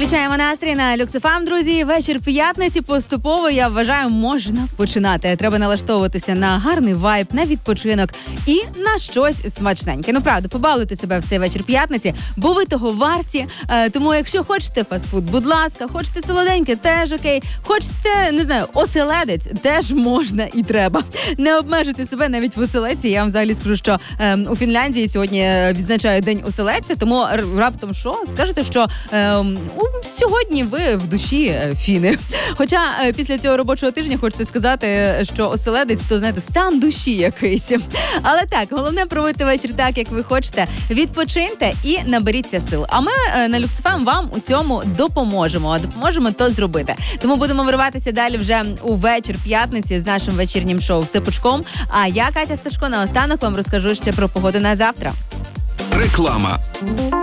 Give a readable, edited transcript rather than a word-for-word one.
Підвищаємо настрій на Люкс ФМ, друзі. Вечір п'ятниці поступово, я вважаю, можна починати. Треба налаштовуватися на гарний вайб, на відпочинок і на щось смачненьке. Ну, правда, побалуйте себе в цей вечір п'ятниці, бо ви того варті. Тому, якщо хочете фастфуд, будь ласка, хочете солоденьке, теж окей. Хочете, не знаю, оселедець, теж можна і треба. Не обмежуйте себе навіть в оселедці. Я вам взагалі скажу, що у Фінляндії сьогодні відзначають День оселедця, тому раптом що? Скажете, що сьогодні ви в душі фіни. Хоча після цього робочого тижня хочеться сказати, що оселедець – то, знаєте, стан душі якийсь. Але так, головне проводити вечір так, як ви хочете. Відпочиньте і наберіться сил. А ми на Люкс ФМ вам у цьому допоможемо. Допоможемо то зробити. Тому будемо вириватися далі вже у вечір п'ятниці з нашим вечірнім шоу «Все пучком». А я, Катя Сташко, наостанок вам розкажу ще про погоду на завтра. Реклама.